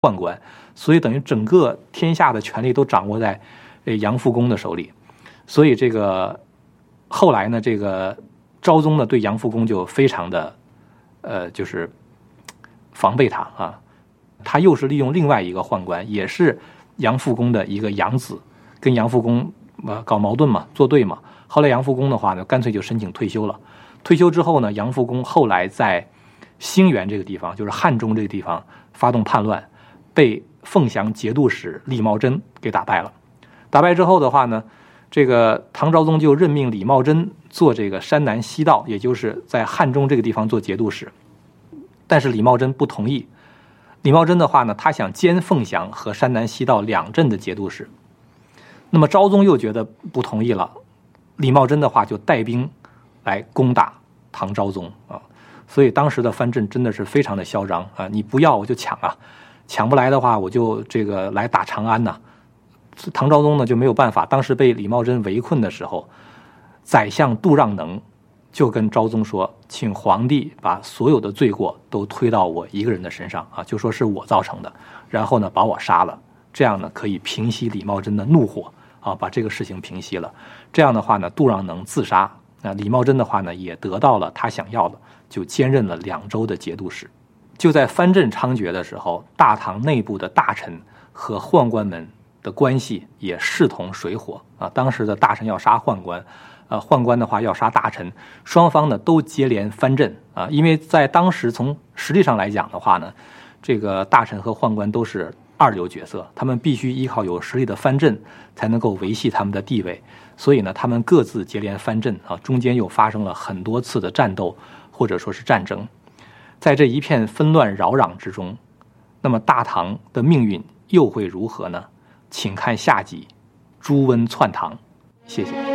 宦官，所以等于整个天下的权力都掌握在杨复恭的手里。所以这个后来呢，这个昭宗呢对杨复恭就非常的就是防备他啊。他又是利用另外一个宦官，也是杨复恭的一个养子，跟杨复恭搞矛盾嘛，作对嘛。后来杨复恭的话呢，干脆就申请退休了。退休之后呢，杨复恭后来在兴元这个地方，就是汉中这个地方发动叛乱，被凤翔节度使李茂贞给打败了。打败之后的话呢，这个唐昭宗就任命李茂贞做这个山南西道，也就是在汉中这个地方做节度使。但是李茂贞不同意。李茂贞的话呢，他想兼凤翔和山南西道两镇的节度使。那么昭宗又觉得不同意了，李茂贞的话就带兵来攻打唐昭宗啊。所以当时的藩镇真的是非常的嚣张啊！你不要我就抢啊，抢不来的话我就这个来打长安呐。唐昭宗呢就没有办法，当时被李茂贞围困的时候，宰相杜让能就跟昭宗说，请皇帝把所有的罪过都推到我一个人的身上啊，就说是我造成的，然后呢把我杀了，这样呢可以平息李茂贞的怒火啊，把这个事情平息了。这样的话呢，杜让能自杀，那李茂贞的话呢也得到了他想要的，就兼任了2州的节度使。就在藩镇猖獗的时候，大唐内部的大臣和宦官们的关系也势同水火啊。当时的大臣要杀宦官，宦官的话要杀大臣，双方呢都接连藩镇啊。因为在当时从实力上来讲的话呢，这个大臣和宦官都是二流角色，他们必须依靠有实力的藩镇才能够维系他们的地位。所以呢，他们各自接连藩镇啊，中间又发生了很多次的战斗或者说是战争。在这一片纷乱扰攘之中，那么大唐的命运又会如何呢？请看下集《朱温篡唐》。谢谢。